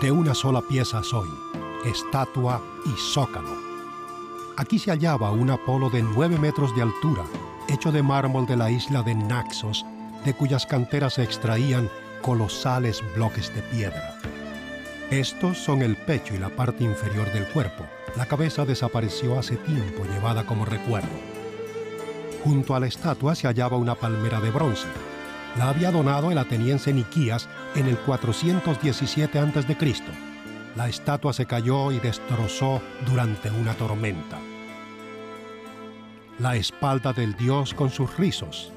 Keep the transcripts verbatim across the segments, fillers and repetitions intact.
De una sola pieza soy, estatua y zócalo. Aquí se hallaba un Apolo de nueve metros de altura, hecho de mármol de la isla de Naxos, de cuyas canteras se extraían colosales bloques de piedra. Estos son el pecho y la parte inferior del cuerpo. La cabeza desapareció hace tiempo, llevada como recuerdo. Junto a la estatua se hallaba una palmera de bronce. La había donado el ateniense Niquías en el cuatrocientos diecisiete antes de Cristo. La estatua se cayó y destrozó durante una tormenta. La espalda del dios con sus rizos.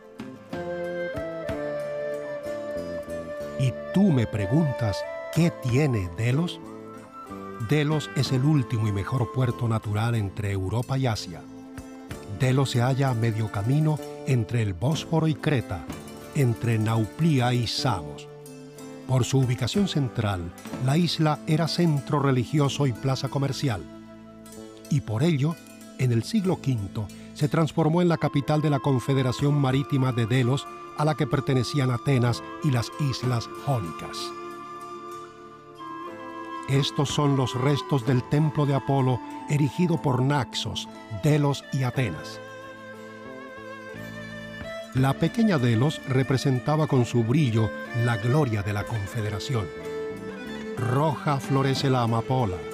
Y tú me preguntas, ¿qué tiene Delos? Delos es el último y mejor puerto natural entre Europa y Asia. Delos se halla a medio camino entre el Bósforo y Creta, entre Nauplía y Samos. Por su ubicación central, la isla era centro religioso y plaza comercial. Y por ello, en el siglo quinto, se transformó en la capital de la Confederación Marítima de Delos, a la que pertenecían Atenas y las islas Jónicas. Estos son los restos del templo de Apolo erigido por Naxos, Delos y Atenas. La pequeña Delos representaba con su brillo la gloria de la Confederación. Roja florece la amapola,